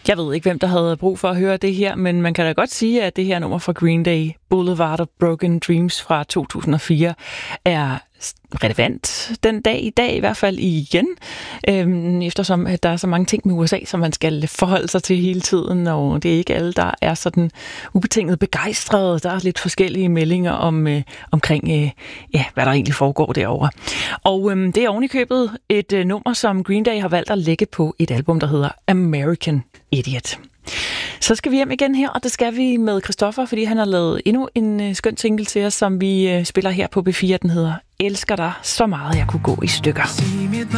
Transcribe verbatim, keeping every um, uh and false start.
Jeg ved ikke, hvem der havde brug for at høre det her, men man kan da godt sige, at det her nummer fra Green Day, Boulevard of Broken Dreams fra to tusind og fire, er relevant den dag i dag, i hvert fald igen, øhm, eftersom at der er så mange ting med U S A, som man skal forholde sig til hele tiden, og det er ikke alle, der er sådan ubetinget begejstrede. Der er lidt forskellige meldinger om, øh, omkring, øh, ja, hvad der egentlig foregår derovre. Og øhm, det er ovenikøbet et øh, nummer, som Green Day har valgt at lægge på et album, der hedder American Idiot. Så skal vi hjem igen her, og det skal vi med Christoffer, fordi han har lavet endnu en øh, skøn single til os, som vi øh, spiller her på B fire. Den hedder Elsker dig så meget, jeg kunne gå i stykker.